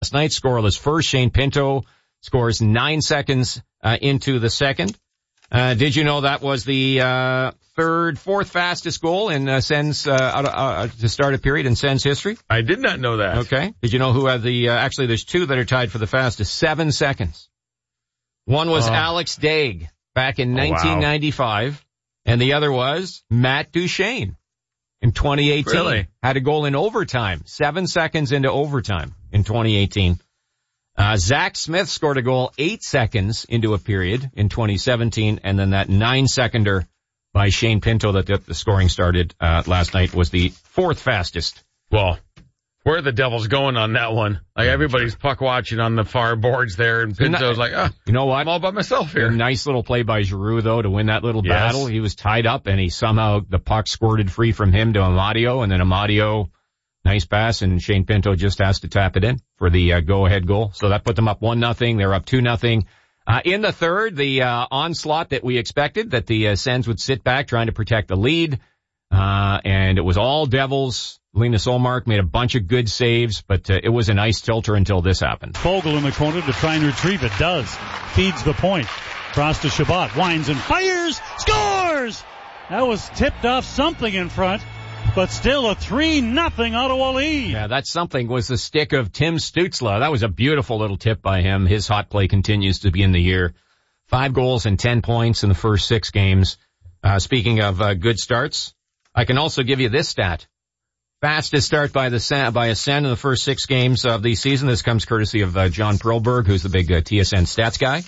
Last night, scoreless first. Shane Pinto scores 9 seconds into the second. Did you know that was the fourth fastest goal in Sens to start a period in Sens history? I did not know that. Okay. Did you know who had actually there's two that are tied for the fastest, 7 seconds. One was Alex Daig back in 1995, and the other was Matt Duchene in 2018. Really? Had a goal in overtime, 7 seconds into overtime in 2018. Zach Smith scored a goal 8 seconds into a period in 2017, and then that 9-seconder by Shane Pinto that the scoring started last night was the fourth fastest. Well, where are the Devils going on that one? Like, everybody's puck watching on the far boards there, and Pinto's like, you know what? I'm all by myself here. A nice little play by Giroux, though, to win that little battle. He was tied up, and the puck squirted free from him to Amadio, and then Amadio, nice pass, and Shane Pinto just has to tap it in for the go-ahead goal. So that put them up 1-0. They're up 2-0. In the third, the onslaught that we expected, that the Sens would sit back trying to protect the lead, and it was all Devils. Linus Ullmark made a bunch of good saves, but it was a nice tilter until this happened. Fogle in the corner to try and retrieve it. Does. Feeds the point. Cross to Shabbat. Winds and fires. Scores! That was tipped off something in front, but still a 3-0 Ottawa lead. Yeah, that something was the stick of Tim Stützle. That was a beautiful little tip by him. His hot play continues to be in the year. 5 goals and 10 points in the first 6 games. Speaking of good starts, I can also give you this stat. Fastest start by a Sen in the first 6 games of the season. This comes courtesy of John Perlberg, who's the big TSN stats guy.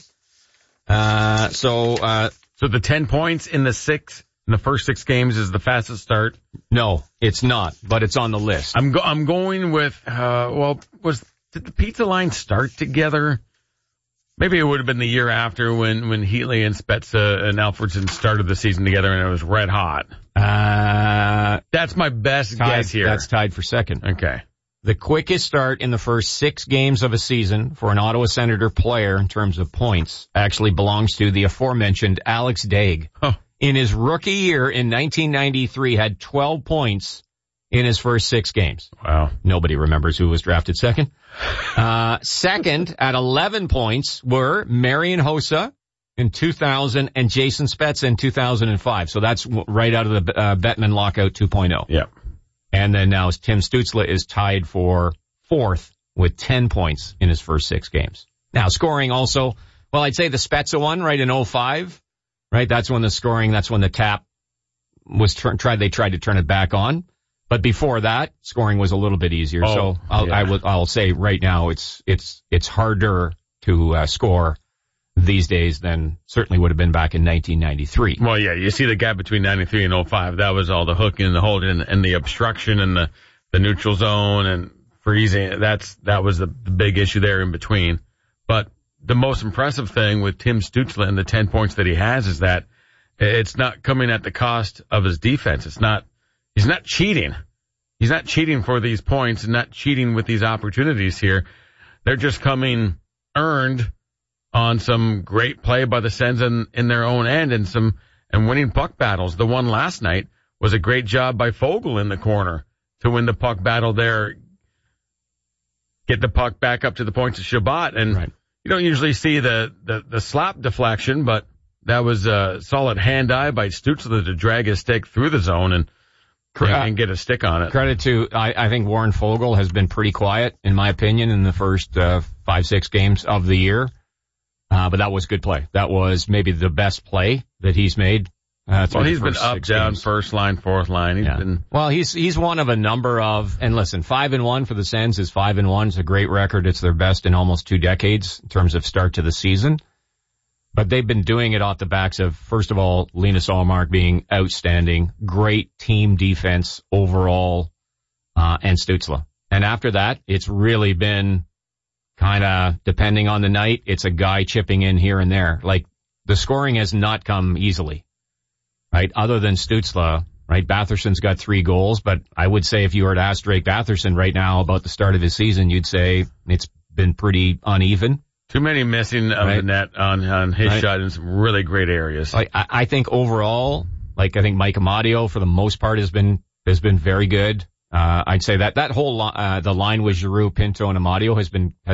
So the 10 points in the first 6 games is the fastest start? No, it's not, but it's on the list. I'm going with, did the pizza line start together? Maybe it would have been the year after when Heatley and Spezza and Alfredson started the season together and it was red hot. That's my best guess here. That's tied for second. Okay. The quickest start in the first 6 games of a season for an Ottawa Senator player in terms of points actually belongs to the aforementioned Alex Daig. Huh. In his rookie year in 1993, had 12 points in his first 6 games. Wow. Nobody remembers who was drafted second. Second at 11 points were Marian Hossa in 2000 and Jason Spezza in 2005. So that's right out of the Bettman lockout 2.0. Yeah. And then now Tim Stützle is tied for 4th with 10 points in his first 6 games. Now scoring also, well, I'd say the Spezza one right in 2005. Right, that's when the tap was they tried to turn it back on. But before that, scoring was a little bit easier. So I'll say right now it's harder to score these days than certainly would have been back in 1993. Well, yeah, you see the gap between 93 and 05. That was all the hooking and the holding and the obstruction and the neutral zone and freezing. That was the big issue there in between. But the most impressive thing with Tim Stützle and the 10 points that he has is that it's not coming at the cost of his defense. He's not cheating. He's not cheating for these points and not cheating with these opportunities here. They're just coming earned on some great play by the Sens in their own end and winning puck battles. The one last night was a great job by Fogle in the corner to win the puck battle there, get the puck back up to the points of Shabbat and right. You don't usually see the slap deflection, but that was a solid hand-eye by Stützle to drag his stick through the zone and get a stick on it. Credit to, I think Warren Fogle has been pretty quiet, in my opinion, in the first 5-6 games of the year. But that was good play. That was maybe the best play that he's made. He's been up, down, games. First line, fourth line. He's one of a number of, and listen, 5-1 for the Sens is 5-1. It's a great record. It's their best in almost 2 decades in terms of start to the season. But they've been doing it off the backs of, first of all, Linus Ullmark being outstanding, great team defense overall, and Stützle. And after that, it's really been kind of, depending on the night, it's a guy chipping in here and there. Like, the scoring has not come easily. Right, other than Stützle, right, Batherson's got 3 goals, but I would say if you were to ask Drake Batherson right now about the start of his season, you'd say it's been pretty uneven. Too many missing of the net on his shot in some really great areas. I think overall, I think Mike Amadio for the most part has been very good. I'd say that whole the line with Giroux, Pinto, and Amadio has been